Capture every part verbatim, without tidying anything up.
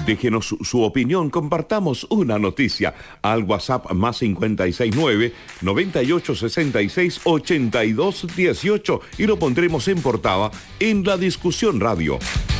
Déjenos su, su opinión, compartamos una noticia al WhatsApp más cincuenta y seis nueve, noventa y ocho sesenta y seis, ochenta y dos dieciocho y lo pondremos en portada en la discusión radio.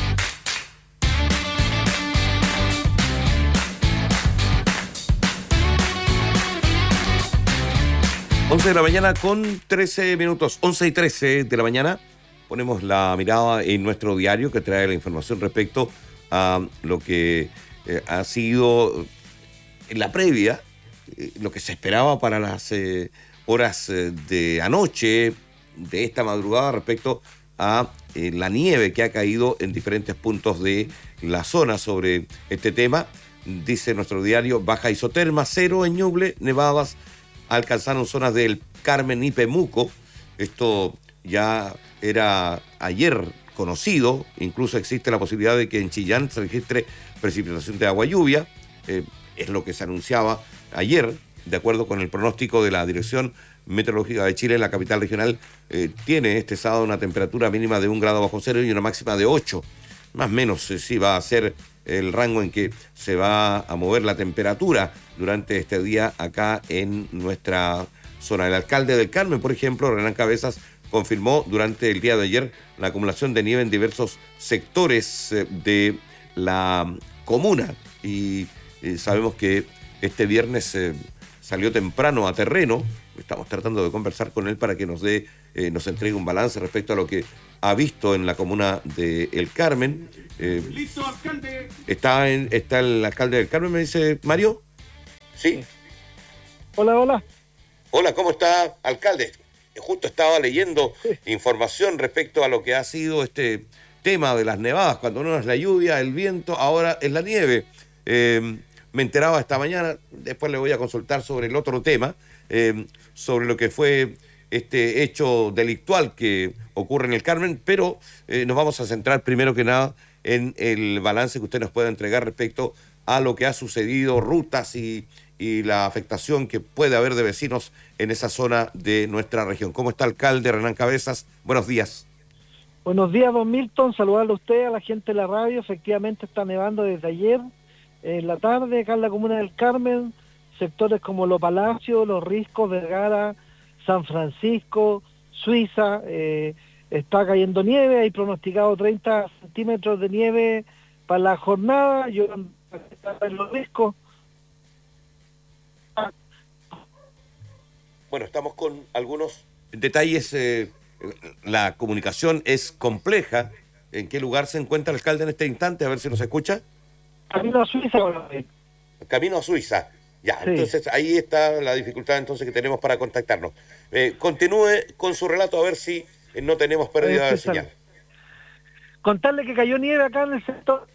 once de la mañana con trece minutos, once y trece de la mañana. Ponemos la mirada en nuestro diario que trae la información respecto a lo que eh, ha sido en la previa, eh, lo que se esperaba para las eh, horas eh, de anoche, de esta madrugada, respecto a eh, la nieve que ha caído en diferentes puntos de la zona. Sobre este tema, dice nuestro diario: baja isoterma, cero en Ñuble, nevadas alcanzaron zonas del Carmen y Pemuco. Esto ya era ayer conocido, incluso existe la posibilidad de que en Chillán se registre precipitación de agua lluvia, eh, es lo que se anunciaba ayer, de acuerdo con el pronóstico de la Dirección Meteorológica de Chile. La capital regional eh, tiene este sábado una temperatura mínima de un grado bajo cero y una máxima de ocho, más o menos eh, sí va a ser el rango en que se va a mover la temperatura durante este día acá en nuestra zona. El alcalde del Carmen, por ejemplo, Renán Cabezas, confirmó durante el día de ayer la acumulación de nieve en diversos sectores de la comuna y eh, sabemos que este viernes eh, salió temprano a terreno. Estamos tratando de conversar con él para que nos dé, eh, nos entregue un balance respecto a lo que ha visto en la comuna de El Carmen. Eh, ¡Listo, alcalde! Está, en, está el alcalde del Carmen, me dice Mario. Sí. Hola, hola. Hola, ¿cómo está, alcalde? Justo estaba leyendo información respecto a lo que ha sido este tema de las nevadas, cuando no es la lluvia, el viento, ahora es la nieve. Eh, me enteraba esta mañana, después le voy a consultar sobre el otro tema, eh, sobre lo que fue este hecho delictual que ocurre en el Carmen, pero eh, nos vamos a centrar primero que nada en el balance que usted nos pueda entregar respecto a lo que ha sucedido, rutas y, y la afectación que puede haber de vecinos en esa zona de nuestra región. ¿Cómo está, alcalde Renán Cabezas? Buenos días. Buenos días, don Milton. Saludarle a usted, a la gente de la radio. Efectivamente está nevando desde ayer en la tarde acá en la comuna del Carmen, sectores como Los Palacios, Los Riscos, Vergara, San Francisco, Suiza. Eh, está cayendo nieve, hay pronosticado treinta centímetros de nieve para la jornada. Yo en Los Riscos. Bueno, estamos con algunos detalles. Eh, la comunicación es compleja. ¿En qué lugar se encuentra el alcalde en este instante? A ver si nos escucha. Camino a Suiza. Camino a Suiza. Ya, sí. Entonces ahí está la dificultad entonces que tenemos para contactarnos. Eh, continúe con su relato a ver si eh, no tenemos pérdida de señal. Contarle que cayó nieve acá en el sector.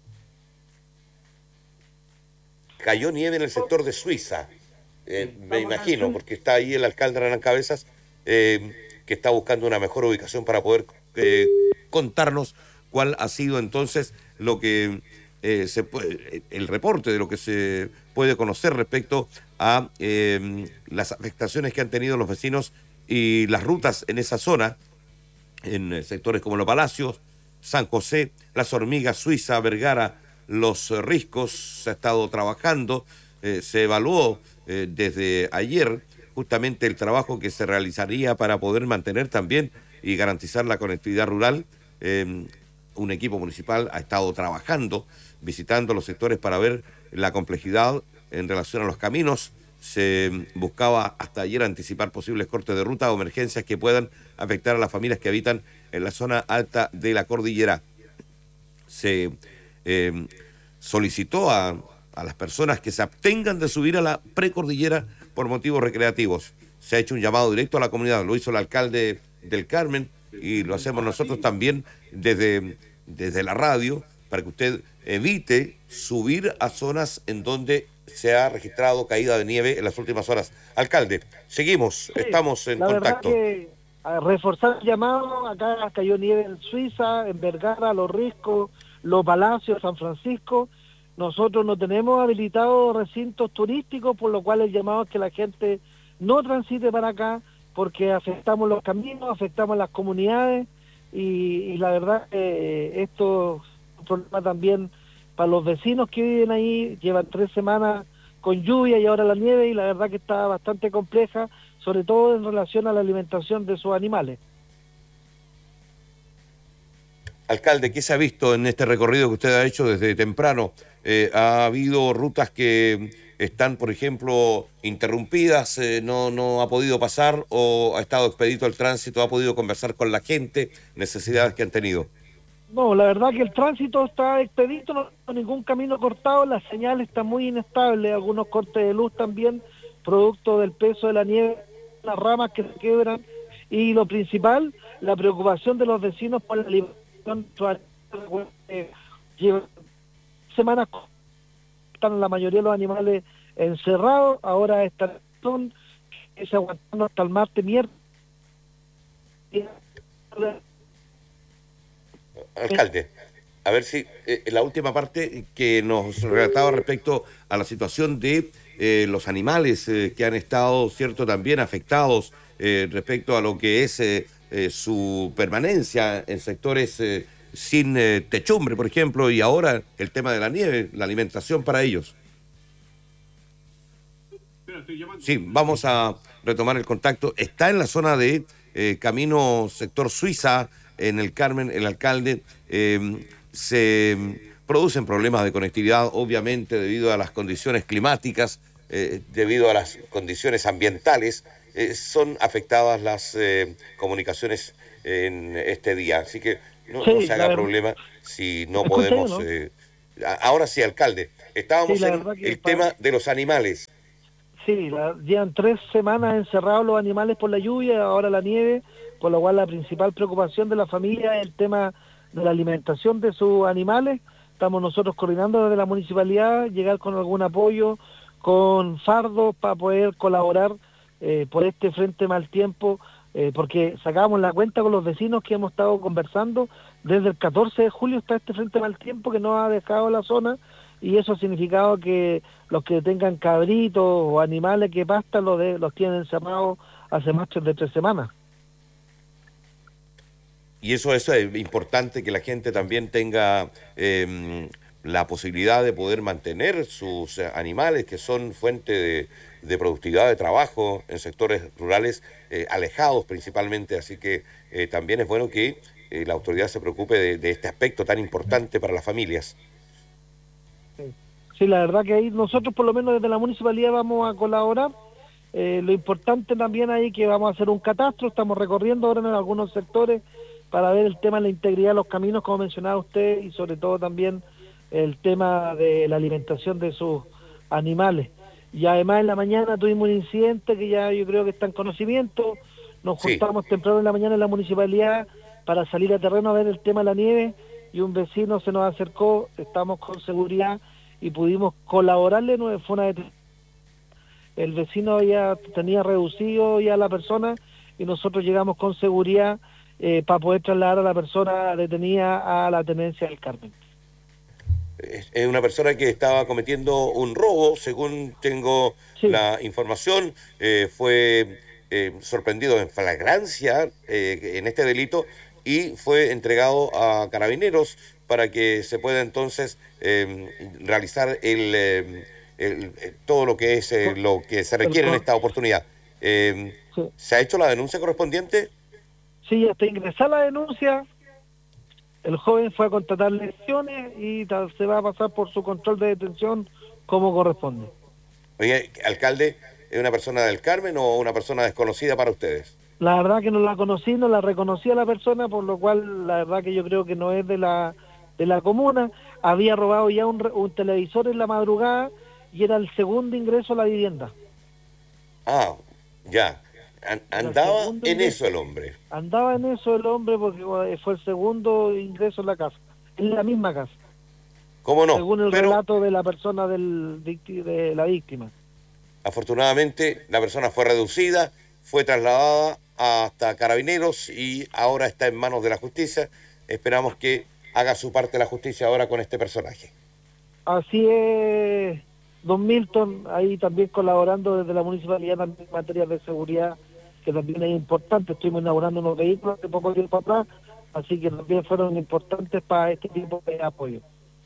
Cayó nieve en el sector de Suiza. Eh, me imagino, porque está ahí el alcalde Renán Cabezas, eh, que está buscando una mejor ubicación para poder eh, contarnos cuál ha sido entonces lo que eh, se puede, el reporte de lo que se puede conocer respecto a eh, las afectaciones que han tenido los vecinos y las rutas en esa zona, en sectores como Los Palacios, San José, Las Hormigas, Suiza, Vergara, Los Riscos. Se ha estado trabajando, eh, se evaluó eh, desde ayer justamente el trabajo que se realizaría para poder mantener también y garantizar la conectividad rural. Eh, un equipo municipal ha estado trabajando, visitando los sectores para ver la complejidad en relación a los caminos. Se buscaba hasta ayer anticipar posibles cortes de ruta o emergencias que puedan afectar a las familias que habitan en la zona alta de la cordillera. Se eh, solicitó a, a las personas que se abstengan de subir a la precordillera por motivos recreativos. Se ha hecho un llamado directo a la comunidad, lo hizo el alcalde del Carmen y lo hacemos nosotros también desde, desde la radio, para que usted evite subir a zonas en donde se ha registrado caída de nieve en las últimas horas. Alcalde, seguimos, sí, estamos en la contacto. Verdad que, a reforzar el llamado, acá cayó nieve en Suiza, en Vergara, Los Riscos, Los Palacios, San Francisco. Nosotros no tenemos habilitados recintos turísticos, por lo cual el llamado es que la gente no transite para acá, porque afectamos los caminos, afectamos las comunidades, y, y la verdad que esto es un problema también para los vecinos que viven ahí, llevan tres semanas con lluvia y ahora la nieve, y la verdad que está bastante compleja, sobre todo en relación a la alimentación de sus animales. Alcalde, ¿qué se ha visto en este recorrido que usted ha hecho desde temprano? Eh, ¿Ha habido rutas que están, por ejemplo, interrumpidas, eh, no, no ha podido pasar, o ha estado expedito el tránsito, ha podido conversar con la gente, necesidades que han tenido? No, la verdad que el tránsito está expedito, no hay ningún camino cortado, la señal está muy inestable, algunos cortes de luz también, producto del peso de la nieve, las ramas que se quebran, y lo principal, la preocupación de los vecinos por la liberación. eh, Llevan semanas, están la mayoría de los animales encerrados, ahora están es aguantando hasta el martes, miércoles. Alcalde, a ver si eh, la última parte que nos relataba respecto a la situación de eh, los animales eh, que han estado, cierto, también afectados eh, respecto a lo que es eh, eh, su permanencia en sectores eh, sin eh, techumbre, por ejemplo, y ahora el tema de la nieve, la alimentación para ellos. Sí, vamos a retomar el contacto. Está en la zona de eh, Camino Sector Suiza, en el Carmen, el alcalde. Eh, se producen problemas de conectividad, obviamente, debido a las condiciones climáticas, eh, debido a las condiciones ambientales. Eh, son afectadas las eh, comunicaciones en este día. Así que no, no Sí, se la haga verdad. problema si no ¿Me escuché, podemos... no? Eh, ahora sí, alcalde. Sí, Estábamos la en verdad que el pa- tema de los animales. sí, la- llevan tres semanas encerrados los animales por la lluvia, ahora la nieve, con lo cual la principal preocupación de la familia es el tema de la alimentación de sus animales. Estamos nosotros coordinando desde la municipalidad, llegar con algún apoyo, con fardos para poder colaborar eh, por este frente mal tiempo, eh, porque sacábamos la cuenta con los vecinos que hemos estado conversando, desde el catorce de julio está este frente mal tiempo que no ha dejado la zona, y eso ha significado que los que tengan cabritos o animales que pastan los, de, los tienen encerrados hace más de tres semanas. Y eso, eso es importante, que la gente también tenga eh, la posibilidad de poder mantener sus eh, animales, que son fuente de, de productividad de trabajo en sectores rurales eh, alejados principalmente. Así que eh, también es bueno que eh, la autoridad se preocupe de, de este aspecto tan importante para las familias. Sí, la verdad que ahí nosotros por lo menos desde la municipalidad vamos a colaborar. Eh, lo importante también ahí que vamos a hacer un catastro, estamos recorriendo ahora en algunos sectores para ver el tema de la integridad de los caminos, como mencionaba usted, y sobre todo también el tema de la alimentación de sus animales. Y además en la mañana tuvimos un incidente que ya yo creo que está en conocimiento, nos Sí. juntamos temprano en la mañana en la municipalidad para salir a terreno a ver el tema de la nieve, y un vecino se nos acercó, estamos con seguridad y pudimos colaborarle, no fue una detención. El vecino ya tenía reducido ya la persona y nosotros llegamos con seguridad eh, para poder trasladar a la persona detenida a la tenencia del Carmen. Es es una persona que estaba cometiendo un robo, según tengo Sí, la información, eh, fue eh, sorprendido en flagrancia eh, en este delito y fue entregado a carabineros para que se pueda entonces eh, realizar el, eh, el- eh, todo lo que es eh, co- lo que se el, requiere en co- esta oportunidad. Eh, sí, ¿Se ha hecho la denuncia correspondiente? sí, hasta ingresar la denuncia, el joven fue a contratar lesiones y ta- se va a pasar por su control de detención como corresponde. Oye, alcalde, ¿es una persona del Carmen o una persona desconocida para ustedes? La verdad que no la conocí, no la reconocí a la persona, por lo cual la verdad que yo creo que no es de la de la comuna. Había robado ya un, re- un televisor en la madrugada y era el segundo ingreso a la vivienda. Ah, ya. An- Era el andaba segundo en ingreso. eso el hombre. Andaba en eso el hombre porque bueno, fue el segundo ingreso en la casa, en la misma casa, ¿Cómo no? según el Pero relato de la persona del victi- de la víctima. afortunadamente la persona fue reducida, fue trasladada hasta Carabineros y ahora está en manos de la justicia. Esperamos que haga su parte la justicia ahora con este personaje. Así es, don Milton, ahí también colaborando desde la municipalidad también en materia de seguridad, que también es importante. Estuvimos inaugurando unos vehículos hace poco tiempo atrás, así que también fueron importantes para este tipo de apoyo.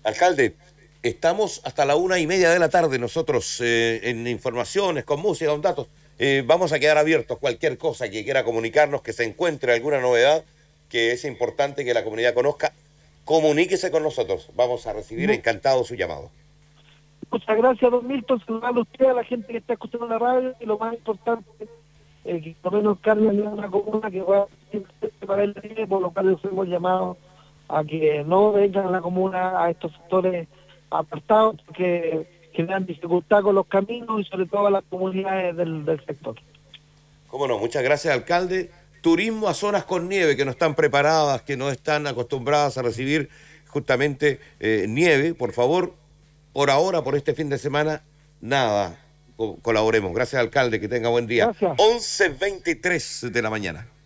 Alcalde, estamos hasta la una y media de la tarde nosotros eh, en informaciones, con música, con datos. Eh, vamos a quedar abiertos cualquier cosa que quiera comunicarnos, que se encuentre alguna novedad que es importante que la comunidad conozca. Comuníquese con nosotros. Vamos a recibir No. encantado su llamado. Muchas gracias, don Milton. Saludarle a usted, a la gente que está escuchando la radio, y lo más importante, eh, que por lo menos Carmen es una comuna que va a para el día, por lo cual fuimos llamados a que no vengan a la comuna, a estos sectores apartados, porque generan dificultad con los caminos y sobre todo a las comunidades del, del sector. Cómo no, muchas gracias, alcalde. Turismo a zonas con nieve que no están preparadas, que no están acostumbradas a recibir justamente eh, nieve, por favor, por ahora, por este fin de semana, nada, co- colaboremos. Gracias, alcalde, que tenga buen día. Gracias. once veintitrés de la mañana.